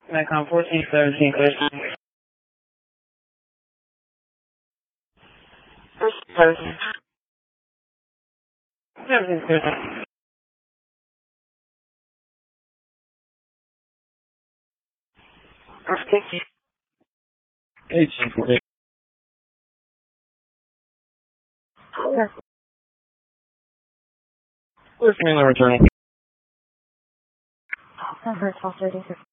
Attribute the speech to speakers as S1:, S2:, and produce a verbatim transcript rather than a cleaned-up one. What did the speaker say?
S1: Nikon fourteen seventeen, clear. seventeen. seventeen, clear. eighteen. eighteen, fourteen. Okay. Where's mainly returning?
S2: Number twelve thirty-six.